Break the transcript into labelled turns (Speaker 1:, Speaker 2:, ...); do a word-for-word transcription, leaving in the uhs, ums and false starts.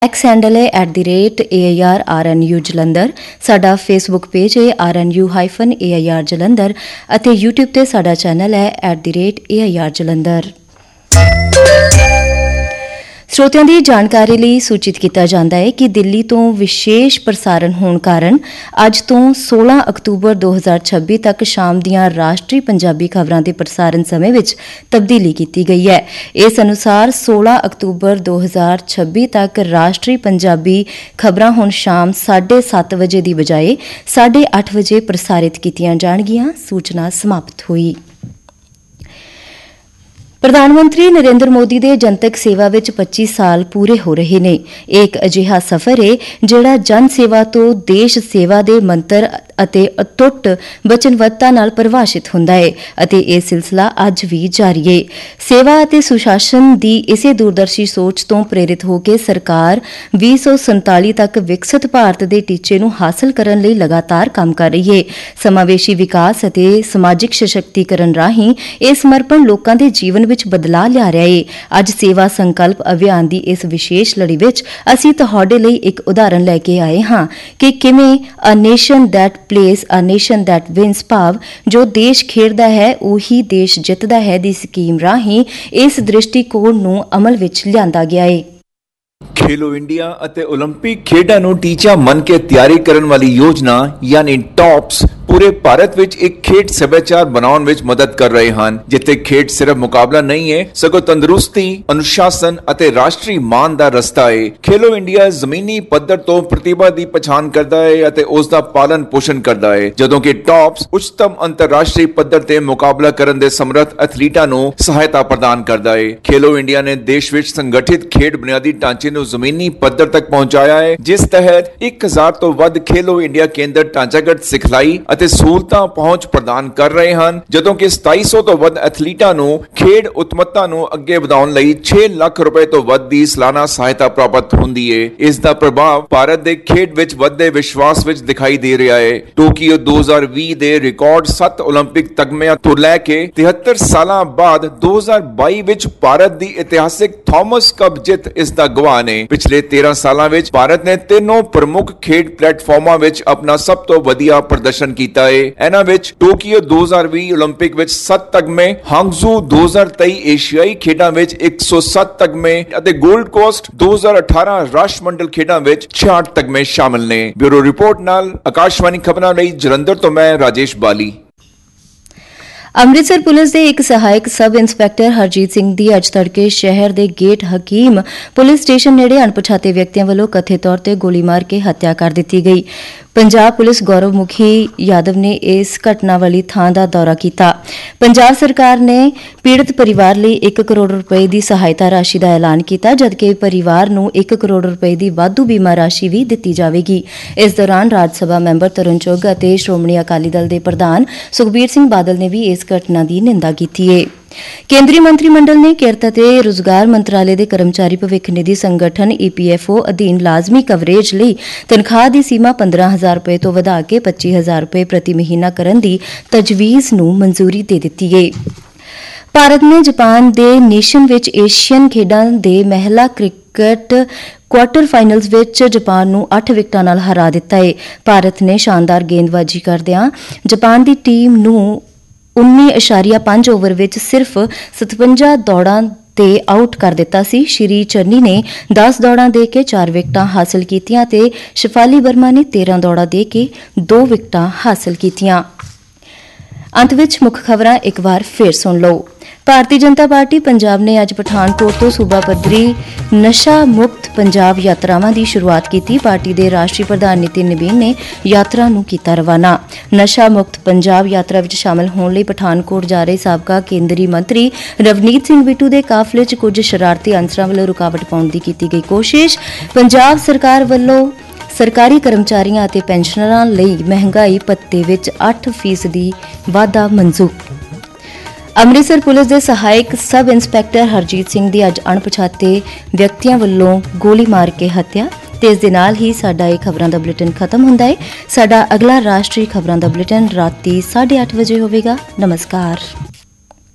Speaker 1: X handle है at the rate A I R are N you Jalandhar. साडा Facebook page है are N you hyphen A I R Jalandhar अते YouTube ते साडा channel है at the rate A I R Jalandhar. ਸਰੋਤਿਆਂ ਦੀ ਜਾਣਕਾਰੀ ਲਈ ਸੂਚਿਤ ਕੀਤਾ ਜਾਂਦਾ ਹੈ ਕਿ ਦਿੱਲੀ ਤੋਂ ਵਿਸ਼ੇਸ਼ ਪ੍ਰਸਾਰਣ ਹੋਣ ਕਾਰਨ ਅੱਜ ਤੋਂ ਸੋਲਾਂ ਅਕਤੂਬਰ ਦੋ ਹਜ਼ਾਰ ਛੱਬੀ ਤੱਕ ਸ਼ਾਮ ਦੀਆਂ ਰਾਸ਼ਟਰੀ ਪੰਜਾਬੀ ਖਬਰਾਂ ਦੇ ਪ੍ਰਸਾਰਣ ਸਮੇਂ ਵਿੱਚ ਤਬਦੀਲੀ ਕੀਤੀ ਗਈ ਹੈ। ਇਸ ਅਨੁਸਾਰ ਸੋਲਾਂ ਅਕਤੂਬਰ ਦੋ ਹਜ਼ਾਰ ਛੱਬੀ ਤੱਕ ਰਾਸ਼ਟਰੀ ਪੰਜਾਬੀ ਖਬਰਾਂ ਹੁਣ ਸ਼ਾਮ ਸਾਢੇ ਸੱਤ ਵਜੇ ਦੀ ਬਜਾਏ ਸਾਢੇ ਅੱਠ ਵਜੇ ਪ੍ਰਸਾਰਿਤ ਕੀਤੀਆਂ ਜਾਣਗੀਆਂ। ਸੂਚਨਾ ਸਮਾਪਤ ਹੋਈ। ਪ੍ਰਧਾਨ ਮੰਤਰੀ ਨਰਿੰਦਰ ਮੋਦੀ ਦੇ ਜਨਤਕ ਸੇਵਾ ਵਿੱਚ ਪੱਚੀ ਸਾਲ ਪੂਰੇ ਹੋ ਰਹੇ ਨੇ। ਇਹ ਇੱਕ ਅਜਿਹਾ ਸਫ਼ਰ ਹੈ ਜਿਹੜਾ ਜਨ ਸੇਵਾ ਤੋਂ ਦੇਸ਼ ਸੇਵਾ ਦੇ ਮੰਤਰ ਅਤੇ ਅਟੁੱਟ ਵਚਨਬੱਧਤਾ ਨਾਲ ਪਰਿਭਾਸ਼ਿਤ ਹੁੰਦਾ ਹੈ ਅਤੇ ਇਹ ਸਿਲਸਿਲਾ ਅੱਜ ਵੀ ਜਾਰੀ ਹੈ। ਸੇਵਾ ਅਤੇ ਸੁਸ਼ਾਸਨ ਦੀ ਇਸੇ ਦੂਰਦਰਸ਼ੀ ਸੋਚ ਤੋਂ ਪ੍ਰੇਰਿਤ ਹੋ ਕੇ ਸਰਕਾਰ ਵੀਹ ਸੌ ਸੰਤਾਲੀ ਤੱਕ ਵਿਕਸਿਤ ਭਾਰਤ ਦੇ ਟੀਚੇ ਨੂੰ ਹਾਸਲ ਕਰਨ ਲਈ ਲਗਾਤਾਰ ਕੰਮ ਕਰ ਰਹੀ ਹੈ। ਸਮਾਵੇਸ਼ੀ ਵਿਕਾਸ ਅਤੇ ਸਮਾਜਿਕ ਸਸ਼ਕਤੀਕਰਨ ਰਾਹੀਂ ਇਹ ਸਮਰਪਣ ਲੋਕਾਂ ਦੇ ਜੀਵਨ ਵਿੱਚ ਬਦਲਾਅ ਲਿਆ ਰਿਹਾ ਹੈ। ਅੱਜ ਸੇਵਾ ਸੰਕਲਪ ਅਭਿਆਨ ਦੀ ਇਸ ਵਿਸ਼ੇਸ਼ ਲੜੀ ਵਿੱਚ ਅਸੀਂ ਤੁਹਾਡੇ ਲਈ ਇੱਕ ਉਦਾਹਰਨ ਲੈ ਕੇ ਆਏ ਹਾਂ ਕਿ ਕਿਵੇਂ ਅ nation that place a nation that wins ਭਾਵ ਜੋ ਦੇਸ਼ ਖੇਡਦਾ ਹੈ ਉਹੀ ਦੇਸ਼ ਜਿੱਤਦਾ ਹੈ ਦੀ ਸਕੀਮ ਰਾਹੀਂ ਇਸ ਦ੍ਰਿਸ਼ਟੀਕੋਣ ਨੂੰ ਅਮਲ ਵਿੱਚ ਲਿਆਂਦਾ ਗਿਆ ਹੈ।
Speaker 2: खेलो इंडिया ਅਤੇ ओलंपिक ਖੇਡਾਂ ਨੂੰ ਟੀਚਾ ਮੰਨ ਕੇ ਤਿਆਰੀ ਕਰਨ ਵਾਲੀ ਯੋਜਨਾ ਯਾਨੀ ਟੌਪਸ ਪੂਰੇ ਭਾਰਤ ਵਿੱਚ ਇੱਕ ਖੇਡ ਸੱਭਿਆਚਾਰ ਬਣਾਉਣ ਵਿੱਚ ਮਦਦ ਕਰ ਰਹੇ ਹਨ, ਜਿੱਥੇ ਖੇਡ ਸਿਰਫ ਮੁਕਾਬਲਾ ਨਹੀਂ ਹੈ ਸਗੋਂ ਤੰਦਰੁਸਤੀ, ਅਨੁਸ਼ਾਸਨ ਅਤੇ ਰਾਸ਼ਟਰੀ ਮਾਣ ਦਾ ਰਸਤਾ ਹੈ। ਖੇਲੋ ਇੰਡੀਆ ਜ਼ਮੀਨੀ ਪੱਧਰ ਤੋਂ ਪ੍ਰਤਿਭਾ ਦੀ ਪਛਾਣ ਕਰਦਾ ਹੈ ਅਤੇ ਉਸ ਦਾ ਪਾਲਣ ਪੋਸ਼ਣ ਕਰਦਾ ਹੈ, ਜਦੋਂ ਕਿ ਟੌਪਸ ਉੱਚਤਮ ਅੰਤਰਰਾਸ਼ਟਰੀ ਪੱਧਰ ਤੇ ਮੁਕਾਬਲਾ ਕਰਨ ਦੇ ਸਮਰੱਥ ਐਥਲੀਟਾਂ ਨੂੰ ਸਹਾਇਤਾ ਪ੍ਰਦਾਨ ਕਰਦਾ ਹੈ। ਖੇਲੋ ਇੰਡੀਆ ਨੇ ਦੇਸ਼ ਵਿੱਚ ਸੰਗਠਿਤ ਖੇਡ ਬੁਨਿਆਦੀ ਢਾਂਚੇ ਨੂੰ ਜ਼ਮੀਨੀ ਪੱਧਰ ਤੱਕ ਪਹੁੰਚਾਇਆ ਹੈ, ਜਿਸ ਤਹਿਤ ਇੱਕ ਹਜ਼ਾਰ ਤੋਂ ਵੱਧ ਖੇਲੋ ਇੰਡੀਆ ਕੇਂਦਰ ਢਾਂਚਾਗਤ ਸਿਖਲਾਈ ਅਤੇ ਸਹੂਲਤਾਂ ਪਹੁੰਚ ਪ੍ਰਦਾਨ ਕਰ ਰਹੇ ਹਨ, ਜਦੋਂ ਕਿ ਸਤਾਈ ਸੌ ਤੋਂ ਵੱਧ ਐਥਲੀਟਾਂ ਨੂੰ ਖੇਡ ਉਤਮਤਾ ਨੂੰ ਅੱਗੇ ਵਧਾਉਣ ਲਈ ਛੇ ਲੱਖ ਰੁਪਏ ਤੋਂ ਵੱਧ ਦੀ ਸਾਲਾਨਾ ਸਹਾਇਤਾ ਪ੍ਰਾਪਤ ਹੁੰਦੀ ਹੈ। ਇਸ ਦਾ ਪ੍ਰਭਾਵ ਭਾਰਤ ਦੇ ਖੇਡ ਵਿੱਚ ਵੱਧਦੇ ਵਿਸ਼ਵਾਸ ਵਿੱਚ ਦਿਖਾਈ ਦੇ ਰਿਹਾ ਹੈ। ਟੋਕੀਓ ਦੋ ਹਜ਼ਾਰ ਵੀਹ ਦੇ ਰਿਕਾਰਡ ਸੱਤ ਓਲੰਪਿਕ ਤਗਮਿਆਂ ਤੋਂ ਲੈ ਕੇ ਤਿਹੱਤਰ ਸਾਲਾਂ ਬਾਅਦ ਦੋ ਹਜ਼ਾਰ ਬਾਈ ਵਿੱਚ ਭਾਰਤ ਦੀ ਇਤਿਹਾਸਿਕ ਥਾਮਸ ਕੱਪ ਜਿੱਤ ਇਸ ਦਾ ਗਵਾਹ ਨੇ। ਪਿਛਲੇ ਤੇਰਾਂ ਸਾਲਾਂ ਵਿੱਚ ਭਾਰਤ ਨੇ ਤਿੰਨੋਂ ਪ੍ਰਮੁੱਖ ਖੇਡ ਪਲੇਟਫਾਰਮਾਂ ਵਿੱਚ ਆਪਣਾ ਸਭ ਤੋਂ ਵਧੀਆ ਪ੍ਰਦਰਸ਼ਨ ਕੀਤਾ ਹੈ। ਇਹਨਾਂ ਵਿੱਚ ਟੋਕੀਓ ਦੋ ਹਜ਼ਾਰ ਵੀਹ ਓਲੰਪਿਕ ਵਿੱਚ ਸੱਤ ਤਗਮੇ, ਹਾਂਗਜ਼ੂ ਦੋ ਹਜ਼ਾਰ ਤੇਈ ਏਸ਼ੀਆਈ ਖੇਡਾਂ ਵਿੱਚ ਇੱਕ ਸੌ ਸੱਤ ਤਗਮੇ ਅਤੇ ਗੋਲਡ ਕੋਸਟ ਦੋ ਹਜ਼ਾਰ ਅਠਾਰਾਂ ਰਾਸ਼ਟਰਮੰਡਲ ਖੇਡਾਂ ਵਿੱਚ ਛਿਆਹਠ ਤਗਮੇ ਸ਼ਾਮਲ ਨੇ। ਬਿਊਰੋ ਰਿਪੋਰਟ ਨਾਲ ਆਕਾਸ਼ਵਾਣੀ ਖਬਰਾਂ ਲਈ ਜਲੰਧਰ ਤੋਂ ਮੈਂ ਰਾਜੇਸ਼ ਬਾਲੀ।
Speaker 1: ਅੰਮ੍ਰਿਤਸਰ ਪੁਲਿਸ ਦੇ ਇੱਕ ਸਹਾਇਕ ਸਬ ਇੰਸਪੈਕਟਰ ਹਰਜੀਤ ਸਿੰਘ ਦੀ ਅੱਜ ਤੜਕੇ ਸ਼ਹਿਰ ਦੇ ਗੇਟ ਹਕੀਮ ਪੁਲਿਸ ਸਟੇਸ਼ਨ ਨੇੜੇ ਅਣਪਛਾਤੇ ਵਿਅਕਤੀਆਂ ਵੱਲੋਂ ਕਥਿਤ ਤੌਰ ਤੇ ਗੋਲੀ ਮਾਰ ਕੇ ਹੱਤਿਆ ਕਰ ਦਿੱਤੀ ਗਈ। ਪੰਜਾਬ ਪੁਲਿਸ ਗੌਰਵ ਮੁਖੀ ਯਾਦਵ ਨੇ ਇਸ ਘਟਨਾ ਵਾਲੀ ਥਾਂ ਦਾ ਦੌਰਾ ਕੀਤਾ। ਪੰਜਾਬ ਸਰਕਾਰ ਨੇ ਪੀੜਤ ਪਰਿਵਾਰ ਲਈ ਇੱਕ ਕਰੋੜ ਰੁਪਏ ਦੀ ਸਹਾਇਤਾ ਰਾਸ਼ੀ ਦਾ ਐਲਾਨ ਕੀਤਾ, ਜਦਕਿ ਪਰਿਵਾਰ ਨੂੰ ਇੱਕ ਕਰੋੜ ਰੁਪਏ ਦੀ ਵਾਧੂ ਬੀਮਾ ਰਾਸ਼ੀ ਵੀ ਦਿੱਤੀ ਜਾਵੇਗੀ। ਇਸ ਦੌਰਾਨ ਰਾਜ ਸਭਾ ਮੈਂਬਰ ਤਰੁਣ ਚੁੱਘ ਅਤੇ ਸ਼੍ਰੋਮਣੀ ਅਕਾਲੀ ਦਲ ਦੇ ਪ੍ਰਧਾਨ ਸੁਖਬੀਰ ਸਿੰਘ ਬਾਦਲ ਨੇ ਵੀ ਇਸ ਘਟਨਾ ਦੀ ਨਿੰਦਾ ਕੀਤੀ ਹੈ। ਕੇਂਦਰੀ ਮੰਤਰੀ ਮੰਡਲ ਨੇ ਕਿਰਤ ਅਤੇ ਰੁਜ਼ਗਾਰ ਮੰਤਰਾਲੇ ਦੇ ਕਰਮਚਾਰੀ ਭਵਿੱਖ ਨਿਧੀ ਸੰਗਠਨ ਈ ਪੀ ਐਫ ਓ ਅਧੀਨ ਲਾਜ਼ਮੀ ਕਵਰੇਜ ਲਈ ਤਨਖਾਹ ਦੀ ਸੀਮਾ ਪੰਦਰਾਂ ਹਜ਼ਾਰ ਰੁਪਏ ਤੋਂ ਵਧਾ ਕੇ ਪੱਚੀ ਹਜ਼ਾਰ ਰੁਪਏ ਪ੍ਰਤੀ ਮਹੀਨਾ ਕਰਨ ਦੀ ਤਜਵੀਜ਼ ਨੂੰ ਮਨਜ਼ੂਰੀ ਦੇ ਦਿੱਤੀ ਹੈ। ਭਾਰਤ ਨੇ ਜਾਪਾਨ ਦੇ ਨੇਸ਼ਨ ਵਿੱਚ ਏਸ਼ੀਅਨ ਖੇਡਾਂ ਦੇ ਮਹਿਲਾ ਕ੍ਰਿਕਟ ਕੁਆਰਟਰ ਫਾਈਨਲਜ਼ ਵਿੱਚ ਜਾਪਾਨ ਨੂੰ ਅੱਠ ਵਿਕਟਾਂ ਨਾਲ ਹਰਾ ਦਿੱਤਾ ਹੈ। ਭਾਰਤ ਨੇ ਸ਼ਾਨਦਾਰ ਗੇਂਦਬਾਜ਼ੀ ਕਰਦਿਆਂ ਜਾਪਾਨ ਦੀ ਟੀਮ ਨੂੰ ਉੱਨੀ ਇਸ਼ਾਰੀਆ ਪੰਜ ਓਵਰ ਵਿੱਚ ਸਿਰਫ ਸਤਵੰਜਾ ਦੌੜਾਂ ਤੇ ਆਊਟ ਕਰ ਦਿੱਤਾ ਸੀ। ਸ਼੍ਰੀ ਚੰਨੀ ਨੇ ਦਸ ਦੌੜਾਂ ਦੇ ਕੇ ਚਾਰ ਵਿਕਟਾਂ ਹਾਸਲ ਕੀਤੀਆਂ ਤੇ ਸ਼ਿਫਾਲੀ ਵਰਮਾ ਨੇ ਤੇਰਾਂ ਦੌੜਾਂ ਦੇ ਕੇ ਦੋ ਵਿਕਟਾਂ ਹਾਸਲ ਕੀਤੀਆਂ। ਅੰਤ ਵਿੱਚ ਮੁੱਖ ਖਬਰਾਂ ਇੱਕ ਵਾਰ ਫੇਰ ਸੁਣ ਲਓ। ਭਾਰਤੀ ਜਨਤਾ ਪਾਰਟੀ ਪੰਜਾਬ ਨੇ ਅੱਜ ਪਠਾਨਕੋਟ ਤੋਂ ਸੂਬਾ ਪੱਧਰੀ ਨਸ਼ਾ ਮੁਕਤ ਪੰਜਾਬ ਯਾਤਰਾਵਾਂ ਦੀ ਸ਼ੁਰੂਆਤ ਕੀਤੀ। ਪਾਰਟੀ ਦੇ ਰਾਸ਼ਟਰੀ ਪ੍ਰਧਾਨ ਨਿਤਿਨ ਨਬੀਨ ਨੇ ਯਾਤਰਾ ਨੂੰ ਕੀਤਾ ਰਵਾਨਾ। ਨਸ਼ਾ ਮੁਕਤ ਪੰਜਾਬ ਯਾਤਰਾ ਵਿੱਚ ਸ਼ਾਮਲ ਹੋਣ ਲਈ ਪਠਾਨਕੋਟ ਜਾ ਰਹੇ ਸਾਬਕਾ ਕੇਂਦਰੀ ਮੰਤਰੀ ਰਵਨੀਤ ਸਿੰਘ ਬਿੱਟੂ ਦੇ ਕਾਫਲੇ 'ਚ ਕੁਝ ਸ਼ਰਾਰਤੀ ਅਨਸਰਾਂ ਵੱਲੋਂ ਰੁਕਾਵਟ ਪਾਉਣ ਦੀ ਕੀਤੀ ਗਈ ਕੋਸ਼ਿਸ਼। ਪੰਜਾਬ ਸਰਕਾਰ ਵੱਲੋਂ ਸਰਕਾਰੀ ਕਰਮਚਾਰੀਆਂ ਅਤੇ ਪੈਨਸ਼ਨਰਾਂ ਲਈ ਮਹਿੰਗਾਈ ਭੱਤੇ ਵਿੱਚ ਅੱਠ ਫੀਸਦੀ ਵਾਧਾ ਮਨਜ਼ੂਰ। ਅੰਮ੍ਰਿਤਸਰ ਪੁਲਿਸ ਦੇ ਸਹਾਇਕ ਸਬ ਇੰਸਪੈਕਟਰ ਹਰਜੀਤ ਸਿੰਘ ਦੀ ਅੱਜ ਅਣਪਛਾਤੇ ਵਿਅਕਤੀਆਂ ਵੱਲੋਂ ਗੋਲੀ ਮਾਰ ਕੇ ਹੱਤਿਆ। ਤੇ ਇਸ ਦੇ ਨਾਲ ਹੀ ਸਾਡਾ ਇਹ ਖਬਰਾਂ ਦਾ ਬੁਲੇਟਿਨ ਖਤਮ ਹੁੰਦਾ ਹੈ। ਸਾਡਾ ਅਗਲਾ ਰਾਸ਼ਟਰੀ ਖਬਰਾਂ ਦਾ ਬੁਲੇਟਿਨ ਰਾਤੀ ਸਾਢੇ ਅੱਠ ਵਜੇ ਹੋਵੇਗਾ। ਨਮਸਕਾਰ।